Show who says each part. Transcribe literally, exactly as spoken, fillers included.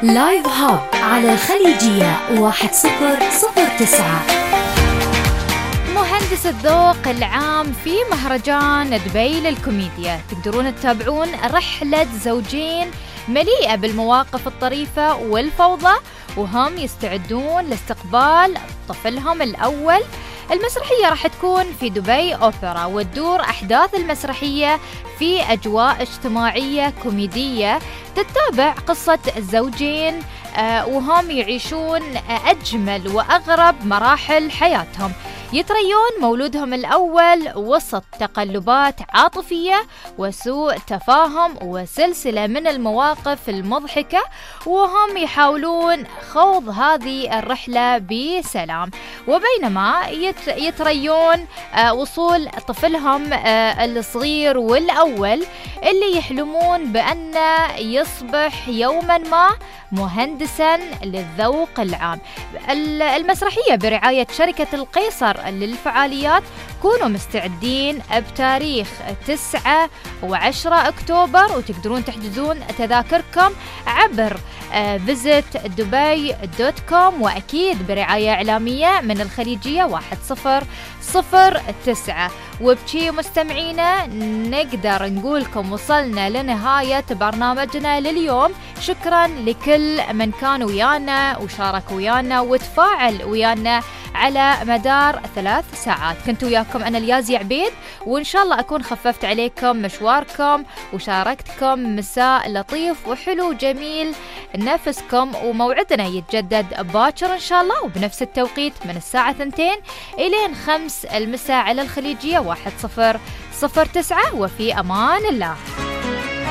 Speaker 1: لايف هاب على الخليجية واحد صفر صفر تسعة.
Speaker 2: مهندس الذوق العام في مهرجان دبي للكوميديا. تقدرون تتابعون رحلة زوجين مليئة بالمواقف الطريفة والفوضى وهم يستعدون لاستقبال طفلهم الأول. المسرحية راح تكون في دبي أوبرا، وتدور أحداث المسرحية في أجواء اجتماعية كوميدية تتابع قصة الزوجين وهم يعيشون أجمل وأغرب مراحل حياتهم. يتريون مولودهم الأول وسط تقلبات عاطفية وسوء تفاهم وسلسلة من المواقف المضحكة، وهم يحاولون خوض هذه الرحلة بسلام. وبينما يتريون وصول طفلهم الصغير والأول اللي يحلمون بأن يصبح يوما ما مهندسا للذوق العام. المسرحية برعاية شركة القيصر للفعاليات. كونوا مستعدين بتاريخ تسعة وعشرة أكتوبر، وتقدرون تحجزون تذاكركم عبر فيزيت دبي دوت كوم، وأكيد برعاية إعلامية من الخليجية واحد صفر صفر تسعة. وبشي مستمعينا نقدر نقولكم وصلنا لنهاية برنامجنا لليوم. شكرا لكل من كان ويانا وشارك ويانا وتفاعل ويانا على مدار ثلاث ساعات. كنت وياكم أنا اليازي عبيد، وإن شاء الله أكون خففت عليكم مشواركم وشاركتكم مساء لطيف وحلو جميل نفسكم. وموعدنا يتجدد باكر إن شاء الله وبنفس التوقيت من الساعة اثنتين إلى خمس المساء على الخليجية واحد صفر صفر تسعة. وفي أمان الله.